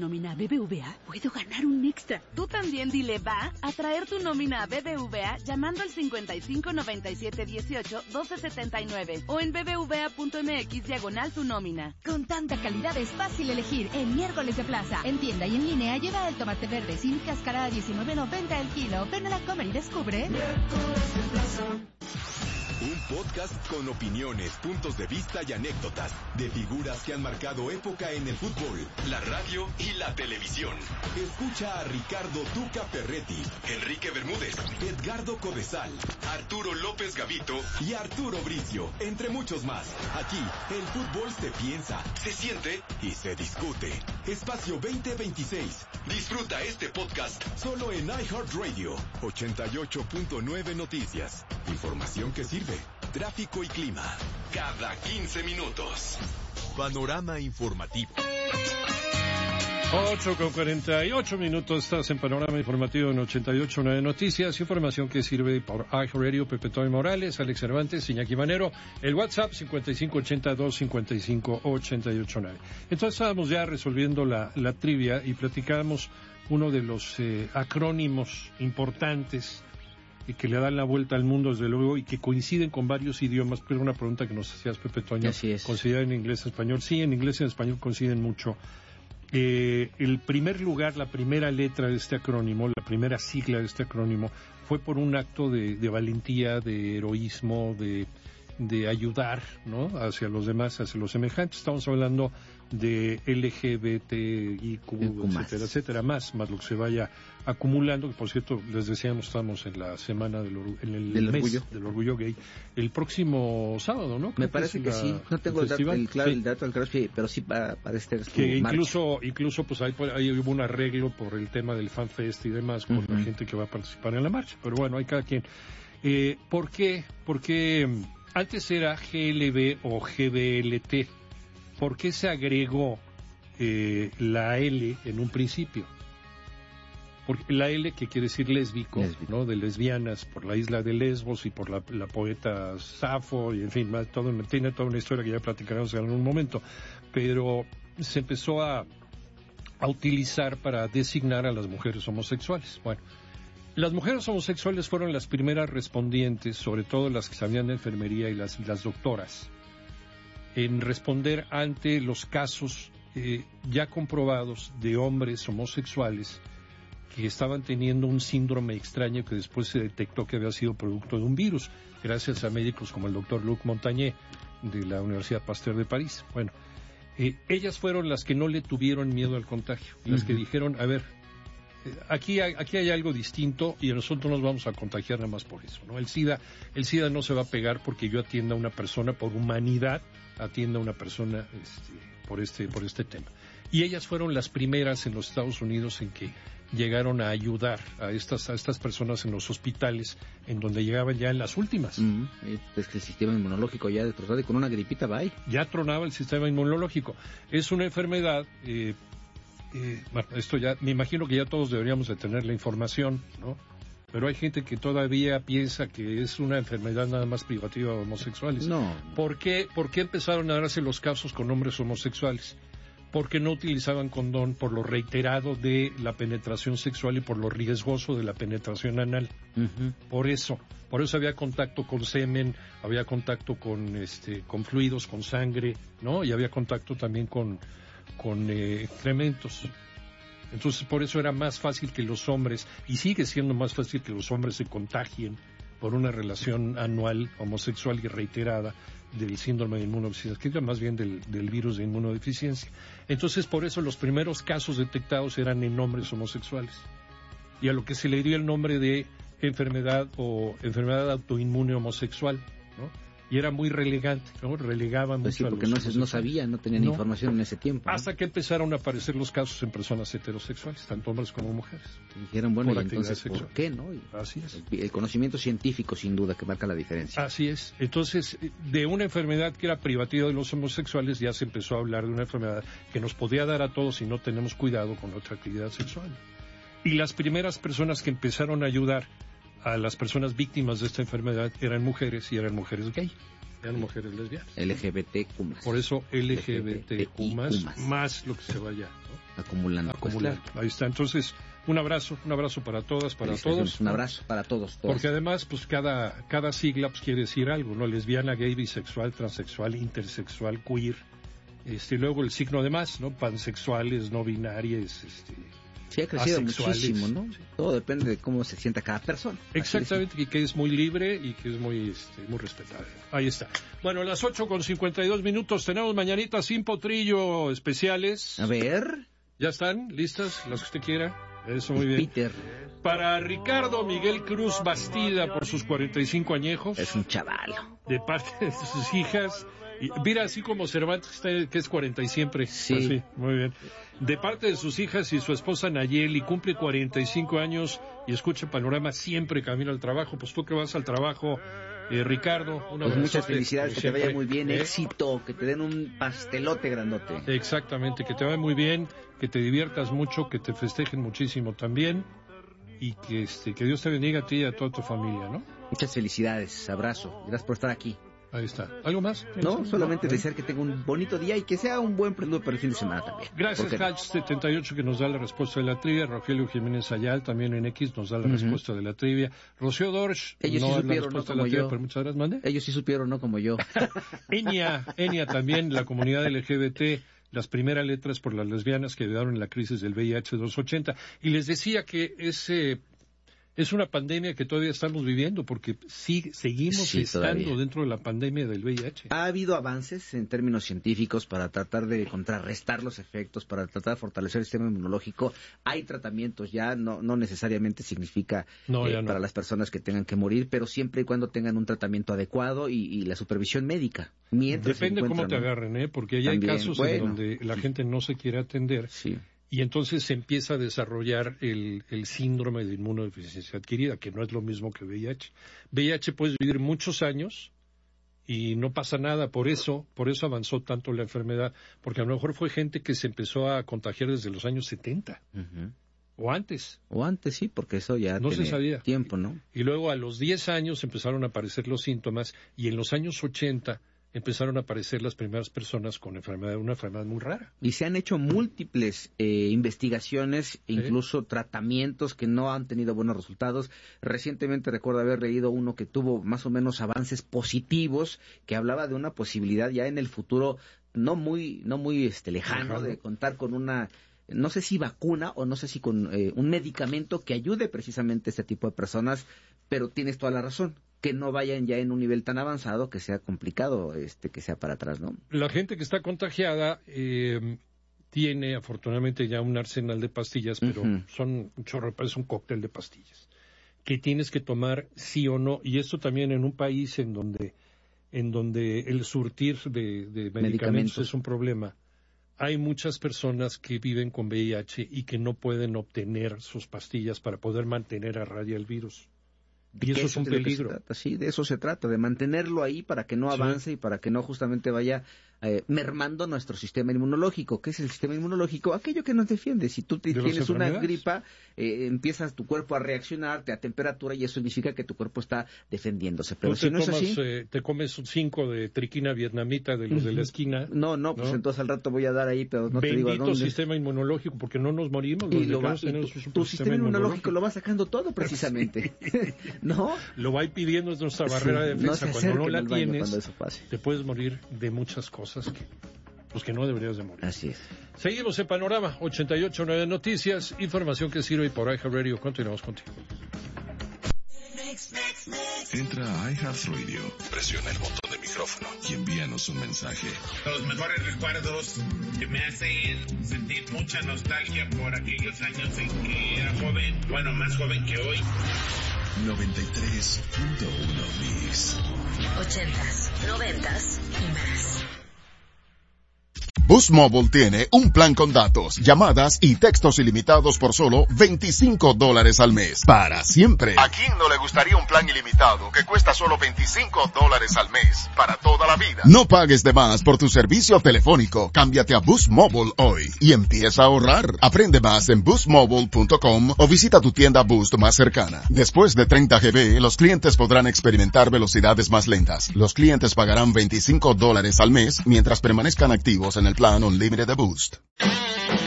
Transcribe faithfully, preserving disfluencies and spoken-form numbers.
nómina a B B V A, puedo ganar un extra. Tú también dile va a traer tu nómina a B B V A llamando al cincuenta y cinco noventa y siete dieciocho doce setenta y nueve o en bbva.mx diagonal tu nómina. Con tanta calidad es fácil elegir en Miércoles de Plaza. En tienda y en línea lleva el tomate verde sin cáscara a diecinueve noventa el kilo. Ven a la Comer y descubre. Miércoles de Plaza. Un podcast con opiniones, puntos de vista y anécdotas de figuras que han marcado época en el fútbol, la radio y la televisión. Escucha a Ricardo Tuca Ferretti, Enrique Bermúdez, Edgardo Codesal, Arturo López Gavito y Arturo Bricio, entre muchos más. Aquí, el fútbol se piensa, se siente y se discute. Espacio veinte veintiséis. Disfruta este podcast solo en iHeartRadio. ochenta y ocho punto nueve Noticias. Información que sirve. Tráfico y clima. Cada quince minutos. Panorama informativo. ocho con cuarenta y ocho minutos. Estás en Panorama Informativo en ochenta y ocho punto nueve Noticias. Información que sirve por iHeartRadio. Pepe Toy Morales, Alex Cervantes, Iñaki Manero. El WhatsApp cincuenta y cinco ochenta y dos cincuenta y cinco ochenta y ocho nueve. Entonces estábamos ya resolviendo la, la trivia y platicábamos uno de los eh, acrónimos importantes y que le dan la vuelta al mundo, desde luego, y que coinciden con varios idiomas. Pero una pregunta que nos hacías, Pepe Toño. Así es. ¿Coinciden en inglés y español? Sí, en inglés y en español coinciden mucho. Eh, el primer lugar, la primera letra de este acrónimo, la primera sigla de este acrónimo, fue por un acto de, de valentía, de heroísmo, de, de ayudar, ¿no?, hacia los demás, hacia los semejantes. Estamos hablando de L G B T I Q, etcétera, etcétera, más, más lo que se vaya acumulando, que por cierto, les decíamos, estamos en la semana del, or, en el del mes orgullo. del orgullo gay, el próximo sábado, ¿no? Me parece que, que sí, no tengo el, dato, el, claro, sí. el dato, claro, pero sí para, para este que incluso, incluso pues ahí, ahí hubo un arreglo por el tema del FanFest y demás, por uh-huh. la gente que va a participar en la marcha, pero bueno, hay cada quien. Eh, ¿por qué? Porque antes era G L B o G B L T. ¿Por qué se agregó eh, la L en un principio? Porque la L, que quiere decir lésbico, lésbico, ¿no?, de lesbianas, por la isla de Lesbos y por la, la poeta Safo, y en fin, más, todo, tiene toda una historia que ya platicaremos en algún momento, pero se empezó a, a utilizar para designar a las mujeres homosexuales. Bueno, las mujeres homosexuales fueron las primeras respondientes, sobre todo las que sabían de enfermería y las, las doctoras, en responder ante los casos eh, ya comprobados de hombres homosexuales que estaban teniendo un síndrome extraño que después se detectó que había sido producto de un virus, gracias a médicos como el doctor Luc Montagné de la Universidad Pasteur de París. Bueno, eh, ellas fueron las que no le tuvieron miedo al contagio, las uh-huh. que dijeron, a ver, Aquí hay, aquí hay algo distinto y nosotros nos vamos a contagiar nada más por eso, ¿no? El SIDA, el SIDA no se va a pegar porque yo atienda a una persona, por humanidad, atienda a una persona este, por este, por este tema. Y ellas fueron las primeras en los Estados Unidos en que llegaron a ayudar a estas, a estas personas en los hospitales, en donde llegaban ya en las últimas. Mm, es que el sistema inmunológico ya destrozado y con una gripita va ahí. Ya tronaba el sistema inmunológico. Es una enfermedad... Eh, Eh, bueno, esto ya, me imagino que ya todos deberíamos de tener la información, ¿no? Pero hay gente que todavía piensa que es una enfermedad nada más privativa de homosexuales. No. ¿Por qué, por qué empezaron a darse los casos con hombres homosexuales? Porque no utilizaban condón, por lo reiterado de la penetración sexual y por lo riesgoso de la penetración anal. Uh-huh. Por eso, por eso había contacto con semen, había contacto con, este, con fluidos, con sangre, ¿no? Y había contacto también con con eh, excrementos. Entonces por eso era más fácil que los hombres, y sigue siendo más fácil que los hombres se contagien por una relación anual homosexual y reiterada del síndrome de inmunodeficiencia, que es más bien del, del virus de inmunodeficiencia. Entonces por eso los primeros casos detectados eran en hombres homosexuales, y a lo que se le dio el nombre de enfermedad o enfermedad autoinmune homosexual, ¿no? Y era muy relegante, ¿no? Relegaban pues mucho sí, porque a los no, no sabían, no tenían no. información en ese tiempo, ¿no? Hasta que empezaron a aparecer los casos en personas heterosexuales, tanto hombres como mujeres. Y dijeron, bueno, ¿y entonces sexual. por qué, no? Y Así es. El, el conocimiento científico, sin duda, que marca la diferencia. Así es. Entonces, de una enfermedad que era privativa de los homosexuales, ya se empezó a hablar de una enfermedad que nos podía dar a todos si no tenemos cuidado con nuestra actividad sexual. Y las primeras personas que empezaron a ayudar a las personas víctimas de esta enfermedad eran mujeres y eran mujeres gay. sean mujeres lesbianas. L G B T Q más. Por eso L G B T Q más, más lo que se vaya, ¿no? Acumulando. Acumulando. Pues, claro. Ahí está. Entonces, un abrazo, un abrazo para todas, para todos. Un abrazo para todos, todos. Porque además, pues cada, cada sigla pues, quiere decir algo, ¿no? Lesbiana, gay, bisexual, transexual, intersexual, queer. Este, y luego el signo de más, ¿no? Pansexuales, no binarias, este... Sí, ha crecido muchísimo, ¿no? Sí. Todo depende de cómo se sienta cada persona. Exactamente, y que es muy libre y que es muy este, muy respetable. Ahí está. Bueno, a las ocho con cincuenta y dos minutos tenemos mañanitas sin potrillo especiales. A ver. ¿Ya están listas? Las que usted quiera. Eso, muy bien. Peter. Para Ricardo Miguel Cruz Bastida, por sus cuarenta y cinco añejos. Es un chaval. De parte de sus hijas. Y mira, así como Cervantes, que es cuarenta y siempre. Sí. Así, muy bien. De parte de sus hijas y su esposa Nayeli, cumple cuarenta y cinco años y escucha Panorama siempre camino al trabajo. Pues tú que vas al trabajo, eh, Ricardo, una pues muchas felicidades, que siempre, te vaya muy bien, ¿eh? Éxito, que te den un pastelote grandote. Exactamente, que te vaya muy bien, que te diviertas mucho, que te festejen muchísimo también y que, este, que Dios te bendiga a ti y a toda tu familia, ¿no? Muchas felicidades, abrazo, gracias por estar aquí. Ahí está. ¿Algo más? No, solamente desear que tenga un bonito día y que sea un buen preludio para el fin de semana también. Gracias, Hatch setenta y ocho, que nos da la respuesta de la trivia. Rogelio Jiménez Ayal, también en X, nos da la uh-huh. respuesta de la trivia. Rocío Dorsch, ellos no sí supieron, la no como trivia, yo. Pero muchas gracias, ¿mande? Ellos sí supieron, no como yo. Enia, Enia también, la comunidad L G B T, las primeras letras por las lesbianas que ayudaron en la crisis del V I H doscientos ochenta. Y les decía que ese... Es una pandemia que todavía estamos viviendo porque sí, seguimos sí, estando todavía dentro de la pandemia del V I H. Ha habido avances en términos científicos para tratar de contrarrestar los efectos, para tratar de fortalecer el sistema inmunológico. Hay tratamientos ya, no, no necesariamente significa no, eh, no. para las personas que tengan que morir, pero siempre y cuando tengan un tratamiento adecuado y, y la supervisión médica. Mientras Depende cómo te agarren, ¿eh? Porque ya hay casos bueno, en donde la gente no se quiere atender. Sí. Y entonces se empieza a desarrollar el, el síndrome de inmunodeficiencia adquirida, que no es lo mismo que V I H. V I H puedes vivir muchos años y no pasa nada. Por eso, por eso avanzó tanto la enfermedad, porque a lo mejor fue gente que se empezó a contagiar desde los años setenta. Uh-huh. O antes. O antes, sí, porque eso ya no se sabía. Tiempo, ¿no? Y luego a los diez años empezaron a aparecer los síntomas y en los años ochenta empezaron a aparecer las primeras personas con enfermedad, una enfermedad muy rara. Y se han hecho múltiples eh, investigaciones, e incluso ¿Sí? tratamientos que no han tenido buenos resultados. Recientemente recuerdo haber leído uno que tuvo más o menos avances positivos, que hablaba de una posibilidad ya en el futuro no muy, no muy este, lejano, Ajá. de contar con una... no sé si vacuna o no sé si con eh, un medicamento que ayude precisamente a este tipo de personas, pero tienes toda la razón, que no vayan ya en un nivel tan avanzado que sea complicado este que sea para atrás, ¿no? La gente que está contagiada eh, tiene afortunadamente ya un arsenal de pastillas, pero uh-huh. son un chorro, es un cóctel de pastillas que tienes que tomar sí o no, y esto también en un país en donde en donde el surtir de, de medicamentos, medicamentos es un problema. Hay muchas personas que viven con V I H y que no pueden obtener sus pastillas para poder mantener a raya el virus. Y eso es un peligro. Sí, de eso se trata, de mantenerlo ahí para que no avance sí. y para que no justamente vaya eh, mermando nuestro sistema inmunológico. ¿Qué es el sistema inmunológico? Aquello que nos defiende. Si tú te tienes una gripa, eh, empiezas tu cuerpo a reaccionar, te da temperatura y eso significa que tu cuerpo está defendiéndose. Pero si no tomas, es así... Eh, te comes cinco de triquina vietnamita de los uh-huh. de la esquina. No, no, pues ¿no? entonces al rato voy a dar ahí, pero no Bendito te digo a dónde. sistema inmunológico, porque no nos morimos. Y lo va, y tu, tu sistema, sistema inmunológico lo va sacando todo precisamente. ¿No? Lo va pidiendo es nuestra barrera sí, de defensa. No cuando no la tienes, cuando eso pase. te puedes morir de muchas cosas que, pues que no deberías de morir. Así es. Seguimos en Panorama ochenta y ocho punto nueve Noticias, información que sirve por iHeartRadio. Continuamos contigo. Entra a iHeartRadio, presiona el botón de micrófono y envíanos un mensaje. Los mejores recuerdos que me hacen sentir mucha nostalgia por aquellos años en que era joven, bueno, más joven que hoy. noventa y tres punto uno Mix. Ochentas, noventas y más. Boost Mobile tiene un plan con datos, llamadas y textos ilimitados por solo veinticinco dólares al mes. Para siempre. ¿A quién no le gustaría un plan ilimitado que cuesta solo veinticinco dólares al mes? Para toda la vida. No pagues de más por tu servicio telefónico. Cámbiate a Boost Mobile hoy y empieza a ahorrar. Aprende más en boost mobile punto com o visita tu tienda Boost más cercana. Después de treinta gigabytes, los clientes podrán experimentar velocidades más lentas. Los clientes pagarán veinticinco dólares al mes mientras permanezcan activos en el plan Unlimited de Boost.